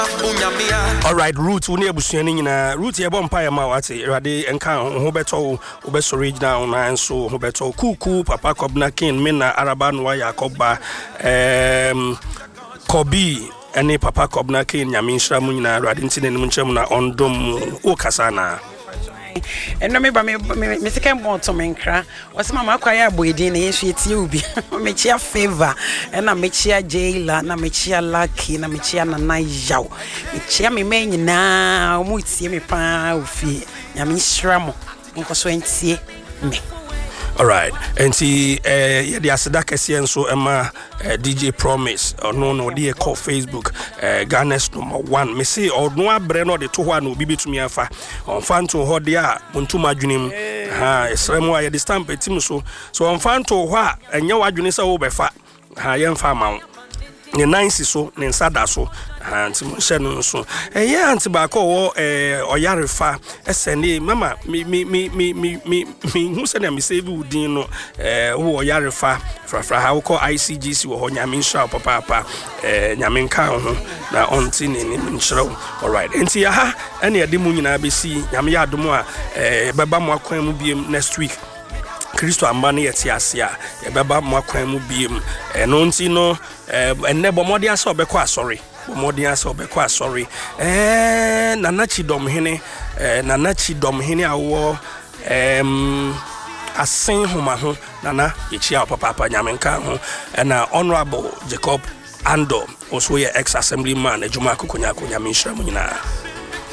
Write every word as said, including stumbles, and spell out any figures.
All right, Root, we need to na Root ye bon pie ma wate rade enka ho beto wo be original na so ho beto kuku papa kobna kin me na araba no ya koba em kobi ene papa kobna kin nyame nhra mu nyina rade ntine nim nkyem na ondom o kasa na eno me ba me me second born to me nkra wose mama kwaya boyedin na yesu etie obi me chia favor ena me chia jaila na me chia lucky na me chia nana yaw me chia me me nyina omu tie me pa ofi nyame nhra mo nkoso entie me. All right, and see, uh, yeah, the Asadaka so Emma uh, D J Promise or no, no, dear call Facebook, uh, Ghana's number one. Me say, or no, Breno, the two one will be to me afa on fan to Hodia, Montuma Junim, ha, Sremo, the stamp a team so, so on fan to what, and your Junisa over fat, ha, young farmer. Ni nice so, ni sada so, anti munshenu so. Eh yeah, anti bako eh oyarefa. Eseni mama mi mi mi mi mi mi mi who say na mi save udin no eh who oyarefa fra fra ha ko I C G C wo ho nyame nhra papa papa eh nyame nka ho na onti ni ni nhra. All right. Enti ya ha ene yade mu nyina be si nyame ya adom a eh beba mo akwan mu biem next week. Kristo amane yeti asia e beba mo akwan mu biem e no nti no eh enne bomodi asa obekọ asori bomodi asa obekọ asori eh nanachi dom hene eh nanachi dom hene awo em asen homa ho nana yechi a papa papa nyame nka ho na honorable Jacob Ando also ye ex assemblyman ejuma kokonya konya minhra mu nyina.